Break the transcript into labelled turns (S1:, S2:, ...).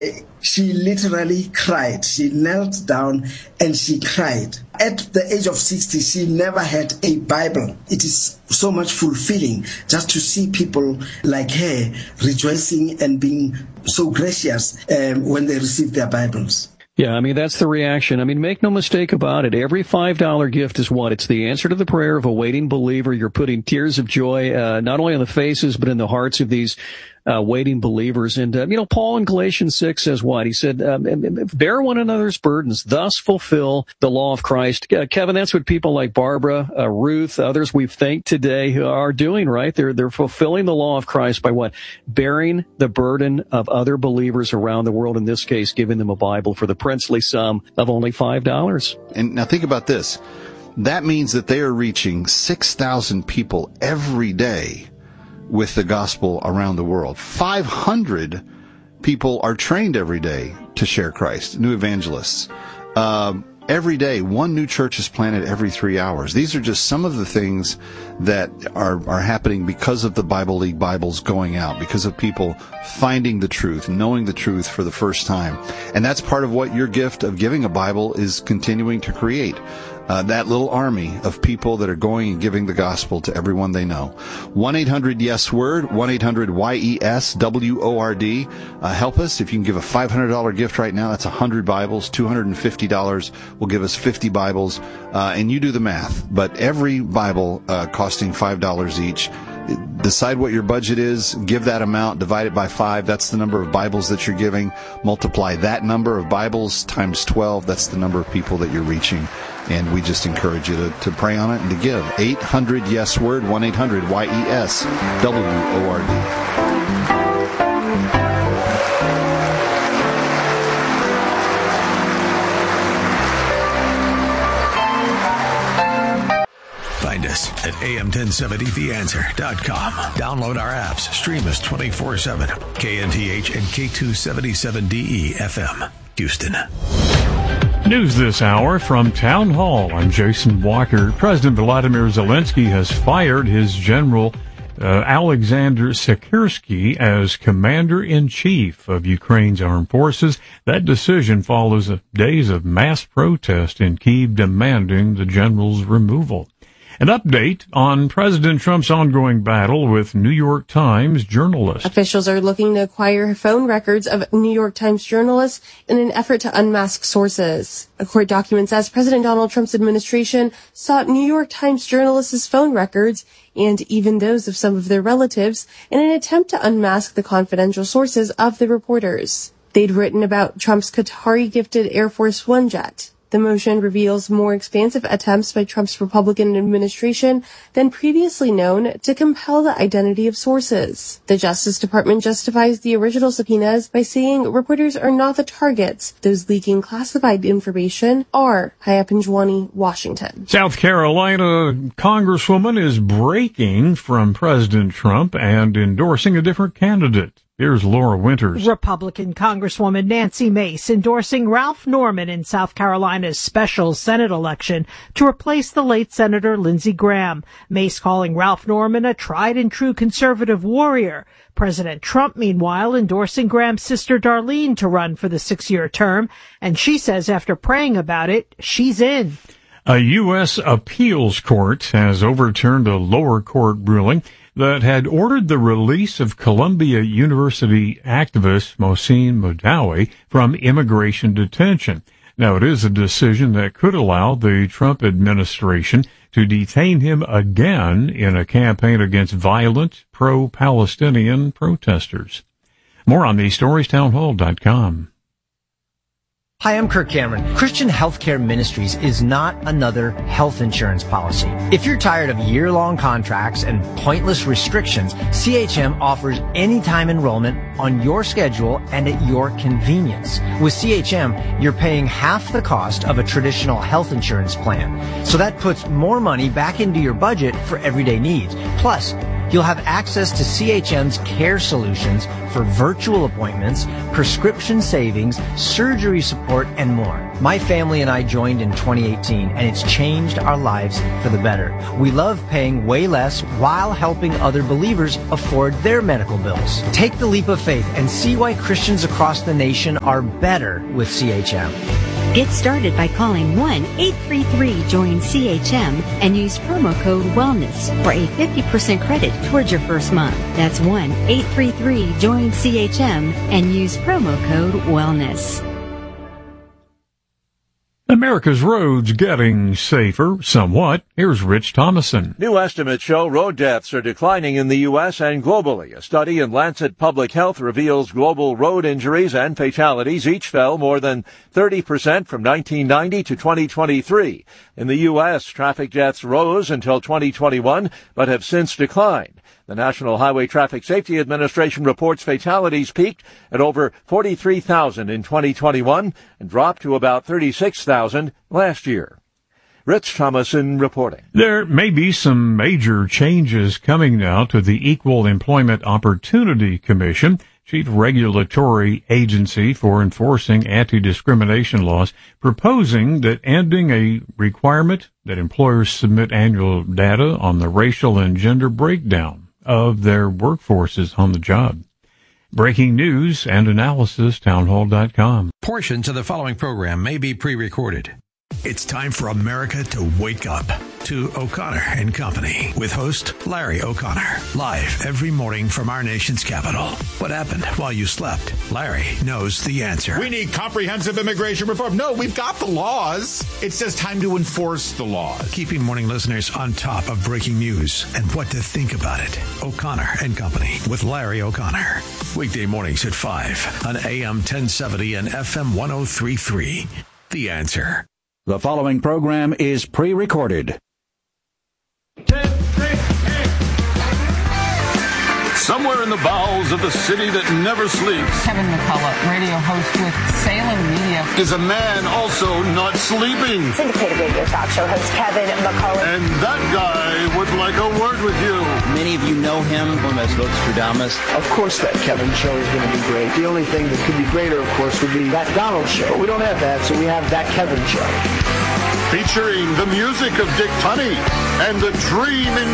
S1: She literally cried. She knelt down and she cried. At the age of 60, she never had a Bible. It is so much fulfilling just to see people like her rejoicing and being so gracious when they receive their Bibles.
S2: Yeah, I mean, that's the reaction. I mean, make no mistake about it. Every $5 gift is what? It's the answer to the prayer of a waiting believer. You're putting tears of joy, not only on the faces, but in the hearts of these waiting believers. And, Paul in Galatians 6 says what? He said, bear one another's burdens, thus fulfill the law of Christ. Kevin, that's what people like Barbara, Ruth, others we've thanked today are doing, right? They're fulfilling the law of Christ by what? Bearing the burden of other believers around the world, in this case, giving them a Bible for the princely sum of only $5.
S3: And now think about this. That means that they are reaching 6,000 people every day with the gospel around the world. 500 people are trained every day to share Christ, new evangelists. Every day, one new church is planted every 3 hours. These are just some of the things that are happening because of the Bible League Bibles going out, because of people finding the truth, knowing the truth for the first time. And that's part of what your gift of giving a Bible is continuing to create. That little army of people that are going and giving the gospel to everyone they know. 1-800-YES-WORD, 1-800-YES-WORD. Help us. If you can give a $500 gift right now, that's 100 Bibles. $250 will give us 50 Bibles. And you do the math. But every Bible costing $5 each. Decide what your budget is, give that amount, divide it by 5. That's the number of Bibles that you're giving. Multiply that number of Bibles times 12. That's the number of people that you're reaching. And we just encourage you to pray on it and to give. 800-YES-WORD, 1-800-YES-WORD.
S4: Find us at am1070theanswer.com. Download our apps. Stream us 24/7. KNTH and K277DE FM, Houston.
S5: News this hour from Town Hall. I'm Jason Walker. President Vladimir Zelensky has fired his general Alexander Sikorsky as commander-in-chief of Ukraine's armed forces. That decision follows days of mass protest in Kyiv demanding the general's removal. An update on President Trump's ongoing battle with New York Times journalists.
S6: Officials are looking to acquire phone records of New York Times journalists in an effort to unmask sources. A court document says President Donald Trump's administration sought New York Times journalists' phone records and even those of some of their relatives in an attempt to unmask the confidential sources of the reporters. They'd written about Trump's Qatari-gifted Air Force One jet. The motion reveals more expansive attempts by Trump's Republican administration than previously known to compel the identity of sources. The Justice Department justifies the original subpoenas by saying reporters are not the targets. Those leaking classified information are. High up in Juanny, Washington.
S5: South Carolina Congresswoman is breaking from President Trump and endorsing a different candidate. Here's Laura Winters.
S7: Republican Congresswoman Nancy Mace endorsing Ralph Norman in South Carolina's special Senate election to replace the late Senator Lindsey Graham. Mace calling Ralph Norman a tried and true conservative warrior. President Trump, meanwhile, endorsing Graham's sister Darlene to run for the 6-year term. And she says after praying about it, she's in.
S5: A U.S. appeals court has overturned a lower court ruling that had ordered the release of Columbia University activist Mohsin Modawi from immigration detention. Now, it is a decision that could allow the Trump administration to detain him again in a campaign against violent pro-Palestinian protesters. More on these stories, townhall.com.
S8: Hi, I'm Kirk Cameron. Christian Healthcare Ministries is not another health insurance policy. If you're tired of year-long contracts and pointless restrictions, CHM offers anytime enrollment on your schedule and at your convenience. With CHM, you're paying half the cost of a traditional health insurance plan. So that puts more money back into your budget for everyday needs. Plus, You'll have access to CHM's care solutions for virtual appointments, prescription savings, surgery support, and more. My family and I joined in 2018, and it's changed our lives for the better. We love paying way less while helping other believers afford their medical bills. Take the leap of faith and see why Christians across the nation are better with CHM.
S9: Get started by calling 1-833-JOIN-CHM and use promo code WELLNESS for a 50% credit towards your first month. That's 1-833-JOIN-CHM and use promo code WELLNESS.
S5: America's roads getting safer, somewhat. Here's Rich Thomason.
S10: New estimates show road deaths are declining in the U.S. and globally. A study in Lancet Public Health reveals global road injuries and fatalities each fell more than 30% from 1990 to 2023. In the U.S., traffic deaths rose until 2021, but have since declined. The National Highway Traffic Safety Administration reports fatalities peaked at over 43,000 in 2021 and dropped to about 36,000 last year. Rich Thomason reporting.
S5: There may be some major changes coming now to the Equal Employment Opportunity Commission, chief regulatory agency for enforcing anti-discrimination laws, proposing that ending a requirement that employers submit annual data on the racial and gender breakdown of their workforces on the job. Breaking news and analysis, townhall.com.
S4: Portions of the following program may be pre-recorded. It's time for America to wake up to O'Connor and Company with host Larry O'Connor. Live every morning from our nation's capital. What happened while you slept? Larry knows the answer.
S11: We need comprehensive immigration reform. No, we've got the laws. It's just time to enforce the laws.
S4: Keeping morning listeners on top of breaking news and what to think about it. O'Connor and Company with Larry O'Connor. Weekday mornings at 5 on AM 1070 and FM 103.3. The Answer.
S12: The following program is pre-recorded.
S13: 10, 6, 8. Somewhere in the bowels of the city that never sleeps,
S14: Kevin McCullough, radio host with Salem Media,
S13: is a man also not sleeping.
S15: Syndicated radio talk show host Kevin McCullough.
S13: And that guy would like a word with you.
S16: Many of you know him as Nostradamus.
S17: Of course that Kevin show is going to be great. The only thing that could be greater, of course, would be that Donald show. But we don't have that, so we have that Kevin show.
S13: Featuring the music of Dick Tunney and the dream in